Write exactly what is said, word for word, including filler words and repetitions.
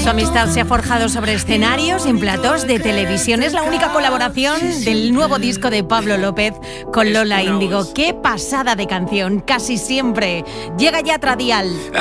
Su amistad se ha forjado sobre escenarios y en platós de televisión. Es la única colaboración del nuevo disco de Pablo López con Lola Índigo. ¡Qué pasada de canción! Casi siempre. Llega ya Tradial.